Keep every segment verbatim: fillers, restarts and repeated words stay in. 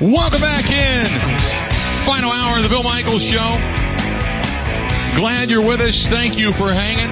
Welcome back in. Final hour of the Bill Michaels Show. Glad you're with us. Thank you for hanging.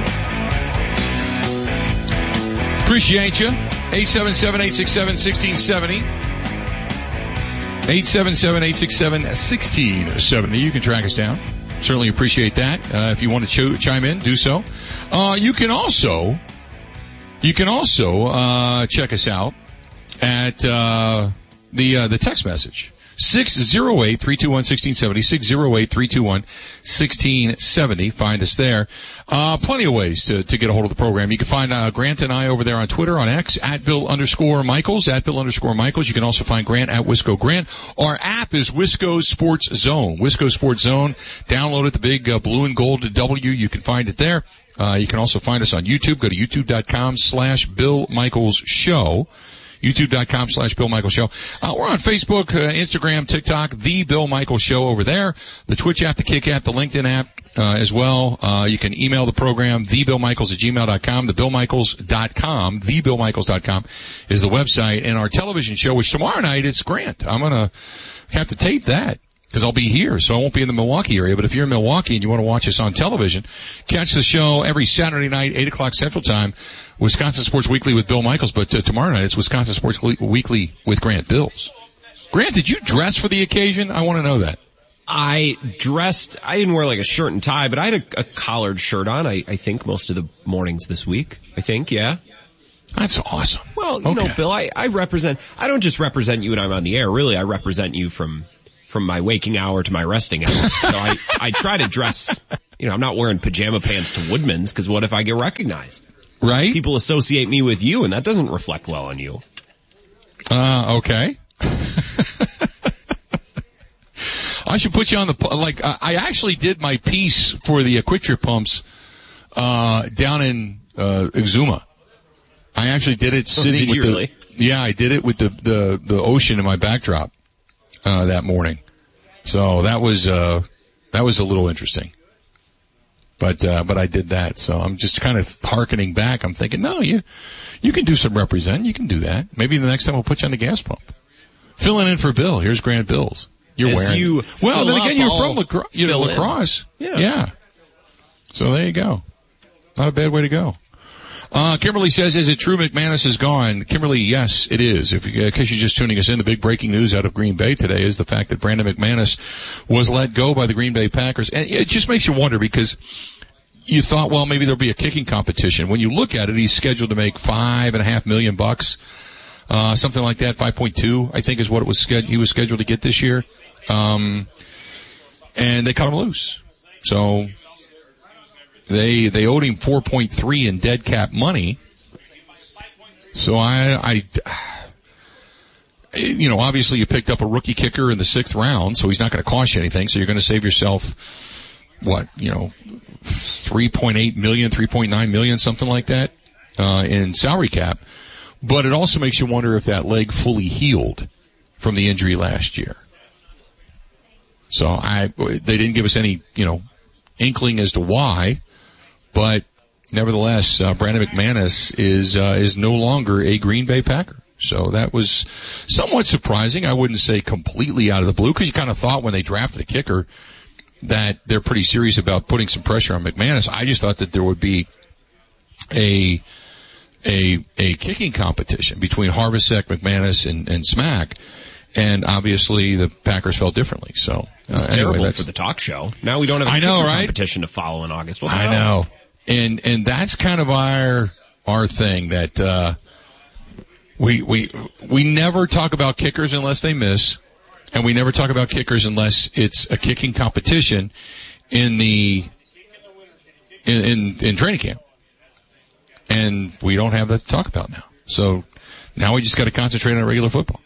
Appreciate you. eight seven seven, eight six seven, one six seven zero. eight seven seven, eight six seven, one six seven zero. You can track us down. Certainly appreciate that. Uh, if you want to ch- chime in, do so. Uh, you can also, you can also, uh, check us out at, uh, the, uh, the text message. six oh eight, three two one, one six seven zero. six oh eight, three two one, one six seven zero. Find us there. Uh, plenty of ways to, to get a hold of the program. You can find, uh, Grant and I over there on Twitter, on X, at Bill underscore Michaels, at Bill underscore Michaels. You can also find Grant at Wisco Grant. Our app is Wisco Sports Zone. Wisco Sports Zone. Download it, the big, uh, blue and gold W. You can find it there. Uh, you can also find us on YouTube. Go to youtube.com slash Bill Michaels Show. YouTube.com slash Bill Michaels Show. Uh, we're on Facebook, uh, Instagram, TikTok, The Bill Michaels Show over there. The Twitch app, the Kick app, the LinkedIn app, uh, as well. Uh, you can email the program, the bill michaels at gmail dot com, the bill michaels dot com, the bill michaels dot com is the website. And our television show, which tomorrow night, it's Grant. I'm gonna have to tape that, because I'll be here, so I won't be in the Milwaukee area. But if you're in Milwaukee and you want to watch us on television, catch the show every Saturday night, eight o'clock Central Time, Wisconsin Sports Weekly with Bill Michaels. But uh, tomorrow night, it's Wisconsin Sports Weekly with Grant Bills. Grant, did you dress for the occasion? I want to know that. I dressed, I didn't wear like a shirt and tie, but I had a, a collared shirt on, I, I think, most of the mornings this week. I think, yeah. That's awesome. Well, you okay. know, Bill, I, I represent, I don't just represent you when I'm on the air. Really, I represent you from from my waking hour to my resting hour. So I, I try to dress, you know, I'm not wearing pajama pants to Woodman's, because what if I get recognized? Right? People associate me with you, and that doesn't reflect well on you. Uh, okay. I should put you on the, like, I actually did my piece for the Quick Trip pumps, uh, down in, uh, Exuma. I actually did it sitting did with you the, really? Yeah, I did it with the, the, the ocean in my backdrop. Uh, that morning. So that was, uh, that was a little interesting. But, uh, but I did that. So I'm just kind of hearkening back. I'm thinking, no, you, you can do some represent. You can do that. Maybe the next time we'll put you on the gas pump. Filling in for Bill. Here's Grant Bills. You're As wearing, you well, then again, you're from lacro- lacrosse, you know, lacrosse. Yeah. Yeah. So there you go. Not a bad way to go. Uh, Kimberly says, is it true McManus is gone? Kimberly, yes, it is. If you, in case you're just tuning us in, the big breaking news out of Green Bay today is the fact that Brandon McManus was let go by the Green Bay Packers. And it just makes you wonder, because you thought, well, maybe there'll be a kicking competition. When you look at it, he's scheduled to make five and a half million bucks, uh, something like that, five point two, I think is what it was sched- he was scheduled to get this year. Um, and they cut him loose. So, They, they owed him four point three in dead cap money. So I, I, you know, obviously you picked up a rookie kicker in the sixth round, so he's not going to cost you anything. So you're going to save yourself, what, you know, three point eight million, three point nine million, something like that, uh, in salary cap. But it also makes you wonder if that leg fully healed from the injury last year. So I, they didn't give us any, you know, inkling as to why. But nevertheless, uh, Brandon McManus is uh, is no longer a Green Bay Packer. So that was somewhat surprising. I wouldn't say completely out of the blue, because you kind of thought when they drafted a kicker that they're pretty serious about putting some pressure on McManus. I just thought that there would be a a a kicking competition between Harvasek, McManus, and, and Smack. And obviously the Packers felt differently. So uh, it's anyway, terrible that's, for the talk show. Now we don't have a I know, right? competition to follow in August. Well, I know. And, and that's kind of our, our thing that, uh, we, we, we never talk about kickers unless they miss, and we never talk about kickers unless it's a kicking competition in the, in, in, in training camp. And we don't have that to talk about now. So now we just got to concentrate on regular football.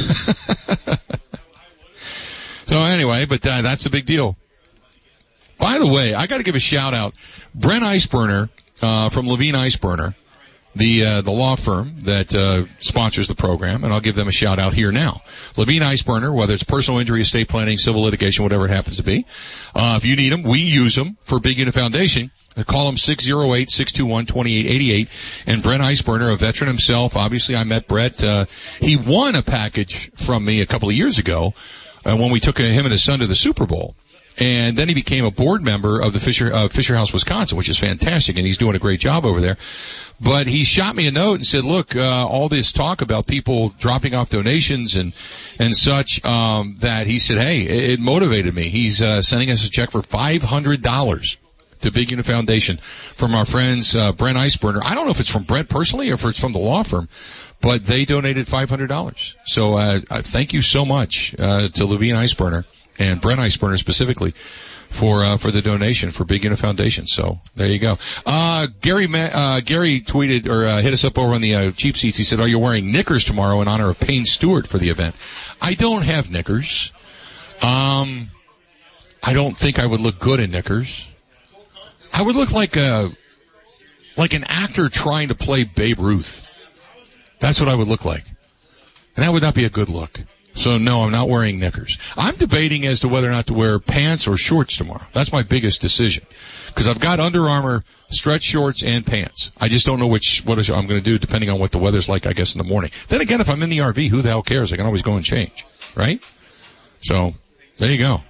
So anyway, but uh, that's a big deal. By the way, I got to give a shout out, Brent Iceburner uh, from Levine Iceburner, the uh, the law firm that uh, sponsors the program, and I'll give them a shout out here now. Levine Iceburner, whether it's personal injury, estate planning, civil litigation, whatever it happens to be, uh, if you need them, we use them for Big Unit Foundation. Call him six oh eight, six two one, two eight eight eight. And Brent Eisberner, a veteran himself. Obviously, I met Brett. Uh, he won a package from me a couple of years ago uh, when we took him and his son to the Super Bowl. And then he became a board member of the Fisher, uh, Fisher House, Wisconsin, which is fantastic, and he's doing a great job over there. But he shot me a note and said, look, uh, all this talk about people dropping off donations and, and such, um, that he said, hey, it, it motivated me. He's, uh, sending us a check for five hundred dollars to Big Unit Foundation from our friends, uh, Brent Eisberner. I don't know if it's from Brent personally or if it's from the law firm, but they donated five hundred dollars. So, uh, uh thank you so much, uh, to Levine Eisberner and Brent Eisberner specifically for uh for the donation for Big Unit Foundation. So there you go. Uh Gary uh Gary tweeted or uh, hit us up over on the uh, cheap seats. He said, "Are you wearing knickers tomorrow in honor of Payne Stewart for the event?" I don't have knickers. Um I don't think I would look good in knickers. I would look like a like an actor trying to play Babe Ruth. That's what I would look like. And that would not be a good look. So no, I'm not wearing knickers. I'm debating as to whether or not to wear pants or shorts tomorrow. That's my biggest decision. Because I've got Under Armour stretch shorts and pants. I just don't know which, what I'm going to do depending on what the weather's like, I guess, in the morning. Then again, if I'm in the R V, who the hell cares? I can always go and change. Right? So, there you go.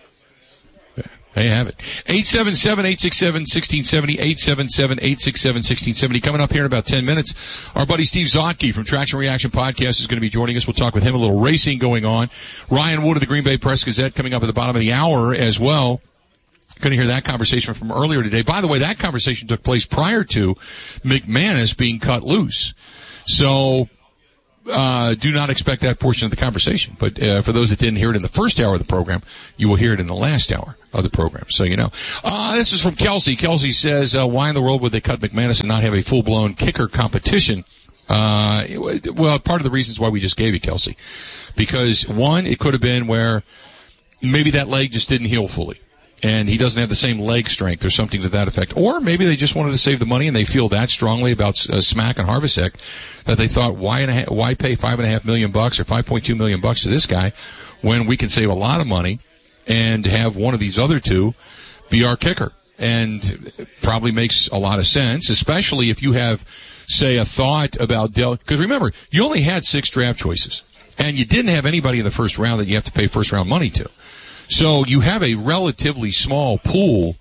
There you have it. eight seven seven, eight six seven, one six seven zero, eight seven seven, eight six seven, one six seven zero. Coming up here in about ten minutes, our buddy Steve Zotke from Traction Reaction Podcast is going to be joining us. We'll talk with him, a little racing going on. Ryan Wood of the Green Bay Press Gazette coming up at the bottom of the hour as well. Going to hear that conversation from earlier today. By the way, that conversation took place prior to McManus being cut loose. So, Uh, do not expect that portion of the conversation. But, uh, for those that didn't hear it in the first hour of the program, you will hear it in the last hour of the program. So, you know. Uh, this is from Kelsey. Kelsey says, uh, why in the world would they cut McManus and not have a full-blown kicker competition? Uh, well, part of the reasons why we just gave you, Kelsey. Because, one, it could have been where maybe that leg just didn't heal fully. And he doesn't have the same leg strength or something to that effect. Or maybe they just wanted to save the money and they feel that strongly about uh, Smack and Harvasek that they thought, why and a half, why pay five and a half million bucks or five point two million bucks to this guy when we can save a lot of money and have one of these other two be our kicker? And it probably makes a lot of sense, especially if you have, say, a thought about Del, because remember, you only had six draft choices and you didn't have anybody in the first round that you have to pay first round money to. So you have a relatively small pool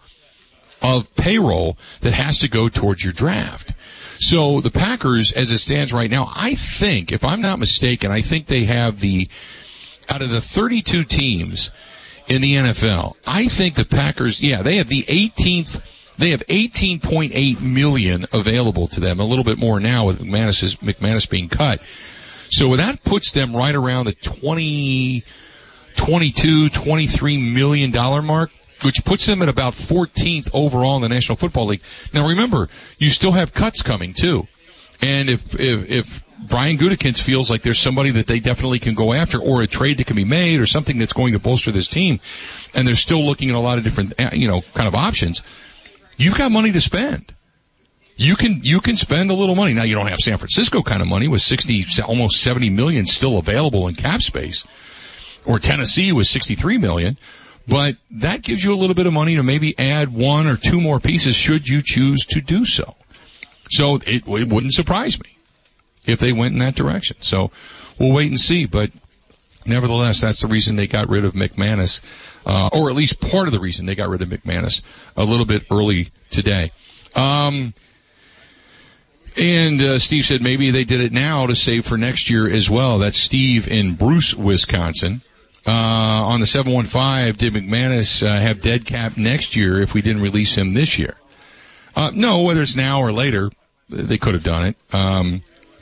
of payroll that has to go towards your draft. So the Packers, as it stands right now, I think, if I'm not mistaken, I think they have the, out of the thirty-two teams in the N F L, I think the Packers, yeah, they have the eighteenth, they have eighteen point eight million available to them, a little bit more now with McManus, McManus being cut. So that puts them right around the twenty, twenty-two, twenty-three million dollar mark, which puts them at about fourteenth overall in the National Football League. Now remember, you still have cuts coming too. And if, if, if Brian Gutekunst feels like there's somebody that they definitely can go after or a trade that can be made or something that's going to bolster this team, and they're still looking at a lot of different, you know, kind of options, you've got money to spend. You can, you can spend a little money. Now you don't have San Francisco kind of money with sixty, almost seventy million still available in cap space. Or Tennessee with sixty-three million, but that gives you a little bit of money to maybe add one or two more pieces should you choose to do so. So it, it wouldn't surprise me if they went in that direction. So we'll wait and see, but nevertheless, that's the reason they got rid of McManus, uh, or at least part of the reason they got rid of McManus a little bit early today. Um, And, uh, Steve said maybe they did it now to save for next year as well. That's Steve in Bruce, Wisconsin. Uh, on the seven one five, did McManus, uh, have dead cap next year if we didn't release him this year? Uh, no, whether it's now or later, they could have done it. Um,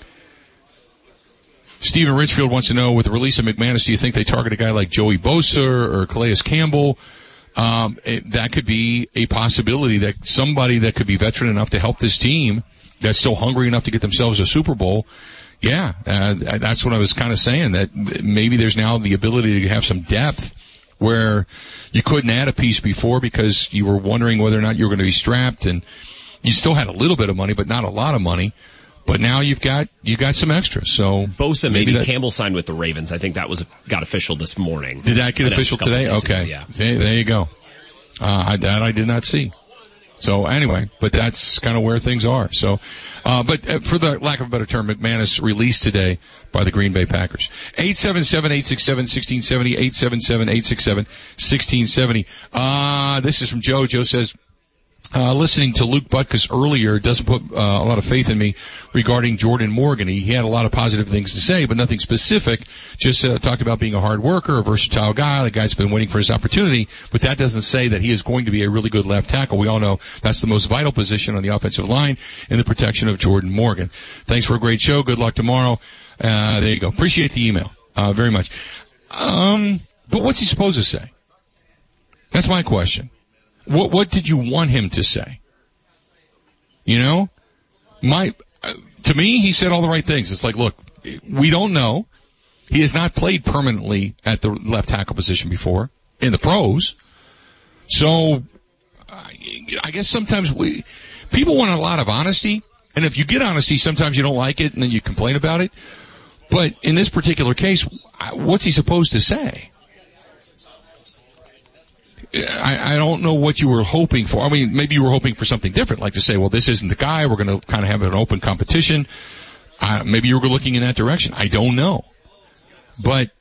Stephen Richfield wants to know, with the release of McManus, do you think they target a guy like Joey Bosa or Calais Campbell? Um, it, that could be a possibility that somebody that could be veteran enough to help this team that's still hungry enough to get themselves a Super Bowl. Yeah, uh, that's what I was kind of saying, that maybe there's now the ability to have some depth where you couldn't add a piece before because you were wondering whether or not you were going to be strapped, and you still had a little bit of money, but not a lot of money. But now you've got, you got some extra. So Bosa, maybe, maybe that, Campbell signed with the Ravens. I think that was, got official this morning. Did that get official today? Okay. Ago, yeah. There, there you go. Uh, I, that I did not see. So anyway, but that's kind of where things are. So, uh, but uh, for the lack of a better term, McManus released today by the Green Bay Packers. eight seven seven, eight six seven, one six seven zero, eight seven seven, eight six seven, one six seven zero. Uh, this is from Joe. Joe says, Uh, listening to Luke Butkus earlier doesn't put uh, a lot of faith in me regarding Jordan Morgan. He, he had a lot of positive things to say, but nothing specific. Just uh, talked about being a hard worker, a versatile guy, the guy's been waiting for his opportunity, but that doesn't say that he is going to be a really good left tackle. We all know that's the most vital position on the offensive line in the protection of Jordan Morgan. Thanks for a great show. Good luck tomorrow. Uh, there you go. Appreciate the email uh, very much. Um, but what's he supposed to say? That's my question. What, what did you want him to say? You know, my, uh, to me, he said all the right things. It's like, look, we don't know. He has not played permanently at the left tackle position before in the pros. So, I guess sometimes we, people want a lot of honesty. And if you get honesty, sometimes you don't like it and then you complain about it. But in this particular case, what's he supposed to say? I, I don't know what you were hoping for. I mean, maybe you were hoping for something different, like to say, well, this isn't the guy. We're going to kind of have an open competition. Uh, maybe you were looking in that direction. I don't know. But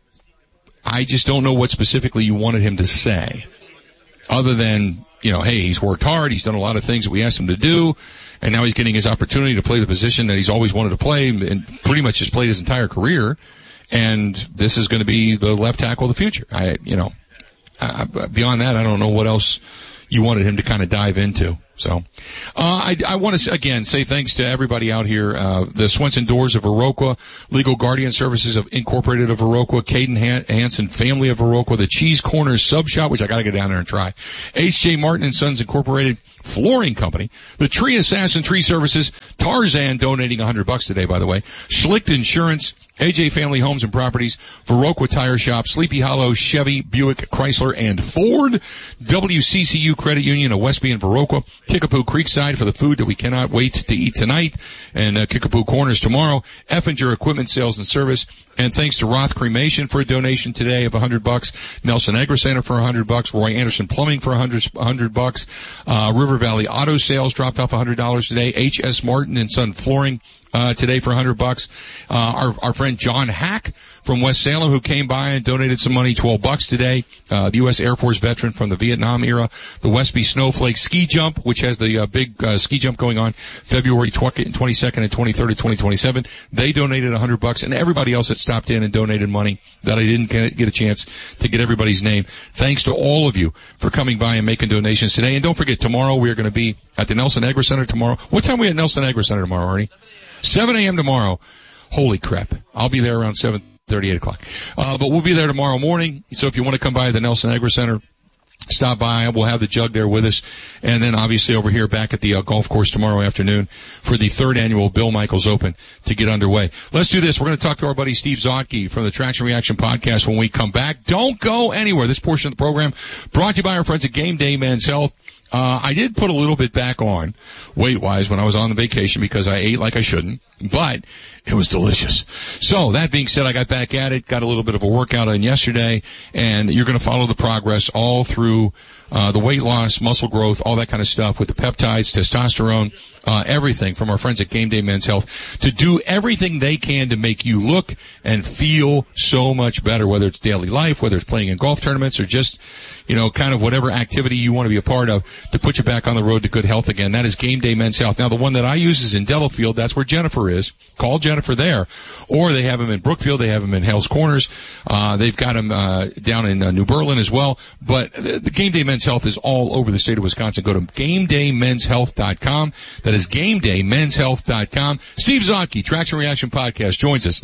I just don't know what specifically you wanted him to say. Other than, you know, hey, he's worked hard. He's done a lot of things that we asked him to do. And now he's getting his opportunity to play the position that he's always wanted to play and pretty much has played his entire career. And this is going to be the left tackle of the future. I, you know. Uh, beyond that, I don't know what else you wanted him to kind of dive into. So, uh, I, I want to, again, say thanks to everybody out here. Uh, the Swenson Doors of Viroqua, Legal Guardian Services of Incorporated of Viroqua, Caden Han- Hansen Family of Viroqua, the Cheese Corners Sub Shop, which I gotta get down there and try, H J Martin and Sons Incorporated Flooring Company, the Tree Assassin Tree Services, Tarzan donating a hundred bucks today, by the way, Schlicht Insurance, A J Family Homes and Properties, Viroqua Tire Shop, Sleepy Hollow, Chevy, Buick, Chrysler, and Ford, W C C U Credit Union of Westby and Viroqua, Kickapoo Creekside for the food that we cannot wait to eat tonight, and uh, Kickapoo Corners tomorrow, Effinger Equipment Sales and Service, and thanks to Roth Cremation for a donation today of a hundred bucks, Nelson Agri Center for a hundred bucks, Roy Anderson Plumbing for a hundred, hundred bucks, uh, River Valley Auto Sales dropped off a hundred dollars today, H S Martin and Son Flooring, Uh, today for a hundred bucks. Uh, our, our friend John Hack from West Salem who came by and donated some money, twelve bucks today. Uh, the U S Air Force veteran from the Vietnam era. The Westby Snowflake Ski Jump, which has the uh, big uh, ski jump going on February twenty-second and twenty-third of twenty twenty-seven. They donated a hundred bucks, and everybody else that stopped in and donated money that I didn't get, get a chance to get everybody's name. Thanks to all of you for coming by and making donations today. And don't forget, tomorrow we are going to be at the Nelson Agri Center tomorrow. What time are we at Nelson Agri Center tomorrow, Arnie? seven a.m. tomorrow. Holy crap. I'll be there around seven thirty, eight o'clock. Uh, but we'll be there tomorrow morning. So if you want to come by the Nelson Agri Center, stop by. We'll have the jug there with us. And then obviously over here back at the uh, golf course tomorrow afternoon for the third annual Bill Michaels Open to get underway. Let's do this. We're going to talk to our buddy Steve Zotke from the Traction Reaction Podcast when we come back. Don't go anywhere. This portion of the program brought to you by our friends at Game Day Men's Health. Uh, I did put a little bit back on weight-wise when I was on the vacation because I ate like I shouldn't, but it was delicious. So that being said, I got back at it, got a little bit of a workout in yesterday, and you're going to follow the progress all through uh, the weight loss, muscle growth, all that kind of stuff with the peptides, testosterone, uh, everything from our friends at Game Day Men's Health to do everything they can to make you look and feel so much better, whether it's daily life, whether it's playing in golf tournaments or just, you know, kind of whatever activity you want to be a part of to put you back on the road to good health again. That is Game Day Men's Health. Now, the one that I use is in Delafield. That's where Jennifer is. Call Jennifer there. Or they have them in Brookfield. They have them in Hales Corners. Uh, they've got them uh, down in uh, New Berlin as well. But the, the Game Day Men's Health is all over the state of Wisconsin. Go to game day men's health dot com. That is game day men's health dot com. Steve Zotke, Traction Reaction Podcast, joins us.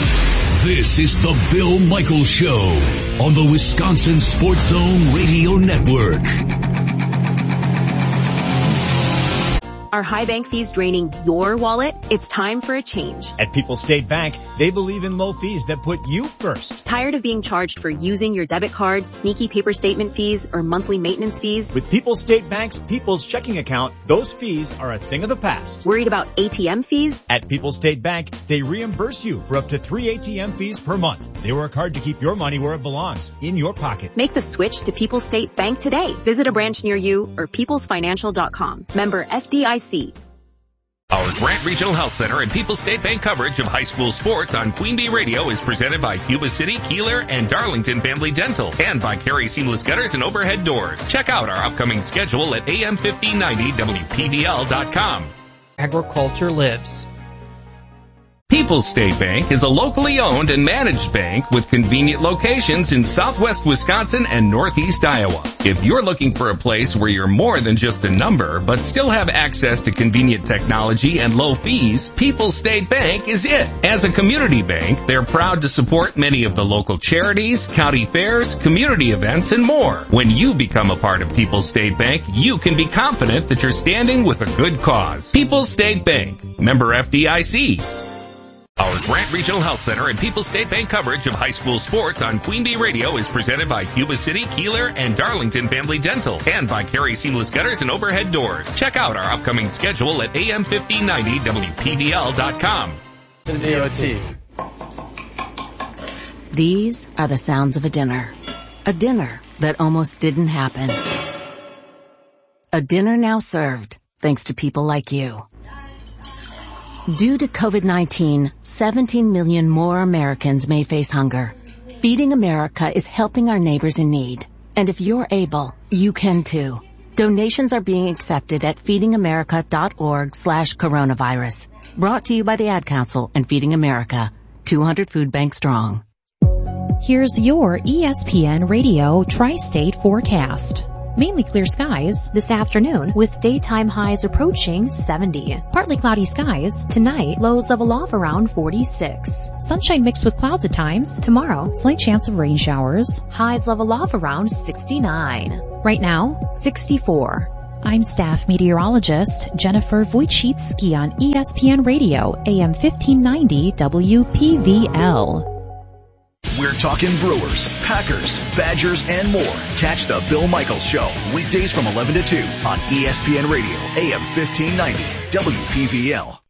This is the Bill Michaels Show on the Wisconsin Sports Zone Radio Network. Are high bank fees draining your wallet? It's time for a change. At People's State Bank, they believe in low fees that put you first. Tired of being charged for using your debit card, sneaky paper statement fees, or monthly maintenance fees? With People's State Bank's People's Checking Account, those fees are a thing of the past. Worried about A T M fees? At People's State Bank, they reimburse you for up to three A T M fees per month. They work hard to keep your money where it belongs, in your pocket. Make the switch to People's State Bank today. Visit a branch near you or peoples financial dot com. Member F D I C. Our Grant Regional Health Center and People's State Bank coverage of high school sports on Queen Bee Radio is presented by Yuba City, Keeler, and Darlington Family Dental, and by Carey Seamless Gutters and Overhead Doors. Check out our upcoming schedule at A M fifteen ninety W P V L dot com. Agriculture lives. People's State Bank is a locally owned and managed bank with convenient locations in southwest Wisconsin and northeast Iowa. If you're looking for a place where you're more than just a number, but still have access to convenient technology and low fees, People's State Bank is it. As a community bank, they're proud to support many of the local charities, county fairs, community events, and more. When you become a part of People's State Bank, you can be confident that you're standing with a good cause. People's State Bank, member F D I C. Our Grant Regional Health Center and People's State Bank coverage of high school sports on Queen Bee Radio is presented by Yuba City, Keeler, and Darlington Family Dental, and by Carey Seamless Gutters and Overhead Doors. Check out our upcoming schedule at A M fifteen ninety W P V L dot com. These are the sounds of a dinner. A dinner that almost didn't happen. A dinner now served, thanks to people like you. Due to COVID nineteen, seventeen million more Americans may face hunger. Feeding America is helping our neighbors in need. And if you're able, you can too. Donations are being accepted at feeding america dot org slash coronavirus. Brought to you by the Ad Council and Feeding America, two hundred Food Bank strong. Here's your E S P N Radio Tri-State forecast. Mainly clear skies this afternoon with daytime highs approaching seventy. Partly cloudy skies tonight, lows level off around forty-six. Sunshine mixed with clouds at times. Tomorrow, slight chance of rain showers. Highs level off around sixty-nine. Right now, sixty-four. I'm staff meteorologist Jennifer Wojcicki on E S P N Radio, A M fifteen ninety W P V L. We're talking Brewers, Packers, Badgers, and more. Catch the Bill Michaels Show weekdays from eleven to two on E S P N Radio, A M fifteen ninety W P V L.